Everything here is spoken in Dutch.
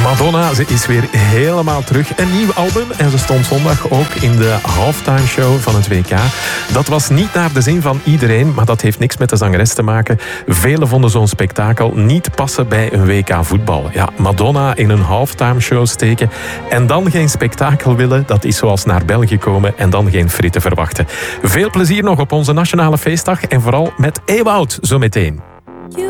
Madonna, ze is weer helemaal terug. Een nieuw album en ze stond zondag ook in de halftime show van het WK. Dat was niet naar de zin van iedereen, maar dat heeft niks met de zangeres te maken. Velen vonden zo'n spektakel niet passen bij een WK voetbal. Ja, Madonna in een halftime show steken en dan geen spektakel willen, dat is zoals naar België komen en dan geen frieten verwachten. Veel plezier nog op onze Nationale Feestdag en vooral met Ewout zometeen.